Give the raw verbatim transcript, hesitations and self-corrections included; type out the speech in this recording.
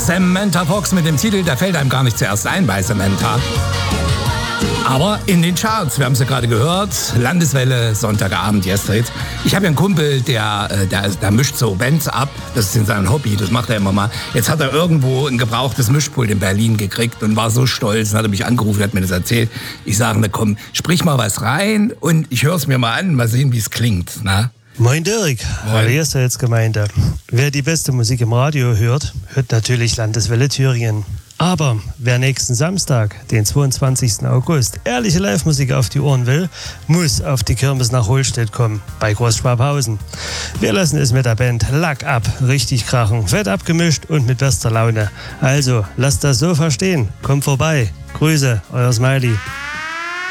Samantha Fox mit dem Titel, der fällt einem gar nicht zuerst ein bei Samantha. Aber in den Charts, wir haben es ja gerade gehört, Landeswelle, Sonntagabend, Yesterday. Ich habe ja einen Kumpel, der, der, der mischt so Bands ab, das ist in seinem Hobby, das macht er immer mal. Jetzt hat er irgendwo ein gebrauchtes Mischpult in Berlin gekriegt und war so stolz, dann hat er mich angerufen, hat mir das erzählt. Ich sage, na komm, sprich mal was rein und ich höre es mir mal an, mal sehen, wie es klingt. Na? Moin Dirk, hallo jetzt Gemeinde. Wer die beste Musik im Radio hört, hört natürlich Landeswelle Thüringen. Aber wer nächsten Samstag, den zweiundzwanzigsten August, ehrliche Live-Musik auf die Ohren will, muss auf die Kirmes nach Holstedt kommen, bei Großschwabhausen. Wir lassen es mit der Band Lack ab, richtig krachen, fett abgemischt und mit bester Laune. Also, lasst das so verstehen, kommt vorbei. Grüße, euer Smiley.